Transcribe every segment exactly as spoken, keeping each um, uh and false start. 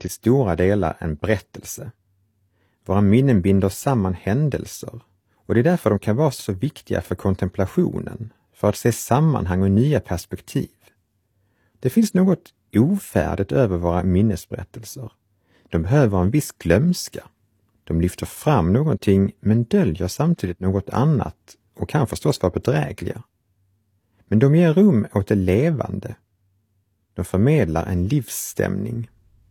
till stora delar en berättelse. Våra minnen binder samman händelser och det är därför de kan vara så viktiga för kontemplationen, för att se sammanhang och nya perspektiv. Det finns något ofärdigt över våra minnesberättelser. De behöver en viss glömska. De lyfter fram någonting men döljer samtidigt något annat och kan förstås vara bedrägliga. Men de ger rum åt det levande. De förmedlar en livsstämning.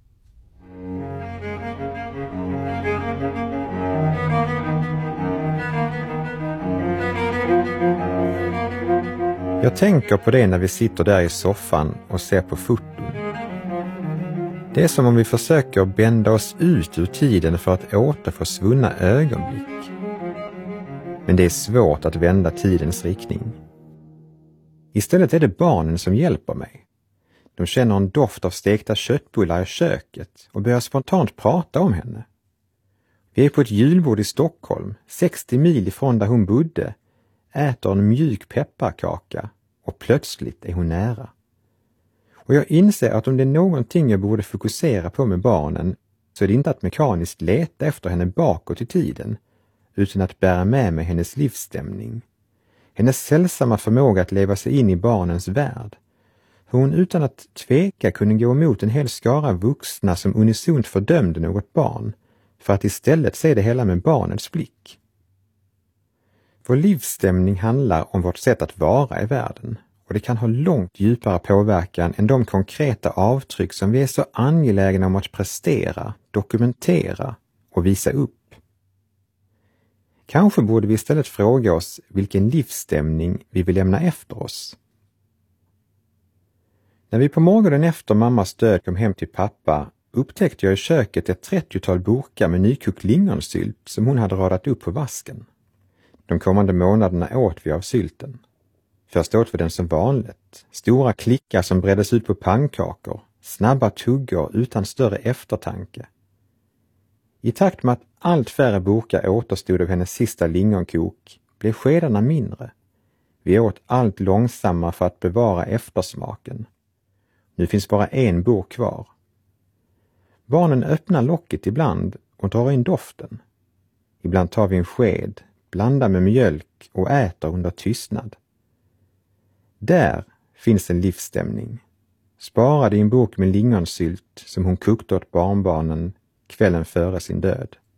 Jag tänker på det när vi sitter där i soffan och ser på foton. Det är som om vi försöker bända oss ut ur tiden för att återfå svunna ögonblick. Men det är svårt att vända tidens riktning. Istället är det barnen som hjälper mig. De känner en doft av stekta köttbullar i köket och börjar spontant prata om henne. Vi är på ett julbord i Stockholm, sextio mil ifrån där hon bodde, äter en mjuk pepparkaka och plötsligt är hon nära. Och jag inser att om det är någonting jag borde fokusera på med barnen så är det inte att mekaniskt leta efter henne bakåt i tiden, utan att bära med mig hennes livsstämning. Hennes sällsamma förmåga att leva sig in i barnens värld. Hon utan att tveka kunde gå emot en hel skara vuxna som unisont fördömde något barn, för att istället se det hela med barnets blick. Vår livsstämning handlar om vårt sätt att vara i världen, och det kan ha långt djupare påverkan än de konkreta avtryck som vi är så angelägna om att prestera, dokumentera och visa upp. Kanske borde vi istället fråga oss vilken livsstämning vi vill lämna efter oss. När vi på morgonen efter mammas död kom hem till pappa upptäckte jag i köket ett trettiotal burkar med nykokt lingonsylt som hon hade radat upp på vasken. De kommande månaderna åt vi av sylten. Först åt vi den som vanligt, stora klickar som breddes ut på pannkakor, snabba tuggor utan större eftertanke. I takt med att allt färre burkar återstod av hennes sista lingonkok blev skedarna mindre. Vi åt allt långsammare för att bevara eftersmaken. Nu finns bara en burk kvar. Barnen öppnar locket ibland och drar in doften. Ibland tar vi en sked, blandar med mjölk och äter under tystnad. Där finns en livsstämning. Sparad i en burk med lingonsylt som hon kokte åt barnbarnen kvällen före sin död.